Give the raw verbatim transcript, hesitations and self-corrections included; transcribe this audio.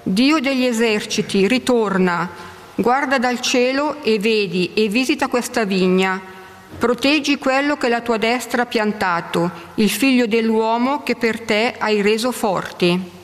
Dio degli eserciti, ritorna, guarda dal cielo e vedi e visita questa vigna. Proteggi quello che la tua destra ha piantato, il figlio dell'uomo che per te hai reso forti.